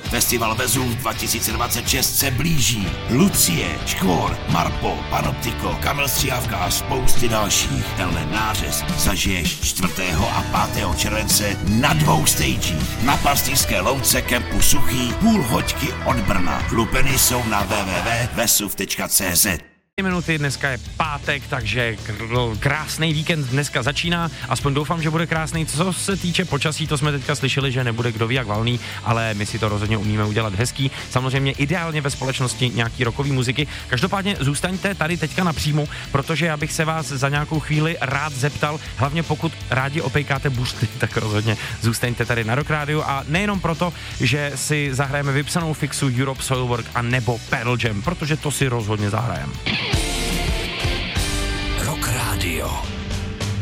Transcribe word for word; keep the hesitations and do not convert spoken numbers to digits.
Festival Vezuv dva tisíce dvacet šest se blíží. Lucie, Škvor, Marpo, Panoptiko, Kamil Stříhavka a spousty dalších. Tenhle nářez zažiješ čtvrtého a pátého července na dvou stagích. Na Pastýřské louce kempu Suchý, půl hoďky od Brna. Lupeny jsou na w w w tečka vesuv tečka c z. Minuty, dneska je pátek, takže krásný víkend dneska začíná, aspoň doufám, že bude krásný. Co se týče počasí, to jsme teďka slyšeli, že nebude kdo ví jak valný, ale my si to rozhodně umíme udělat hezký, samozřejmě ideálně ve společnosti nějaký rockový muziky. Každopádně zůstaňte tady teďka napřímo, protože já bych se vás za nějakou chvíli rád zeptal, hlavně pokud rádi opejkáte buřty, tak rozhodně zůstaňte tady na Rock Radio a nejenom proto, že si zahrajeme vypsanou fixu Europe Soilwork a nebo Pearl Jam, protože to si rozhodně zahrajeme. Rock Radio.